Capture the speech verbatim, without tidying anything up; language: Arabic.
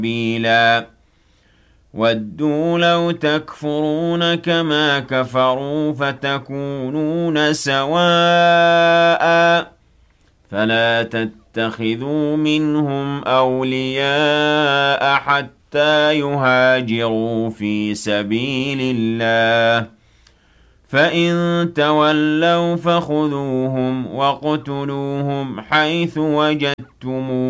سبيلا وَدُّوا لَوْ تَكْفُرُونَ كَمَا كَفَرُوا فَتَكُونُونَ سَوَاءً فَلَا تَتَّخِذُوا مِنْهُمْ أَوْلِيَاءَ حَتَّى يُهَاجِرُوا فِي سَبِيلِ اللَّهِ فَإِن تَوَلَّوْا فَخُذُوهُمْ وَاقْتُلُوهُمْ حَيْثُ وَجَدتُّمُوهُمْ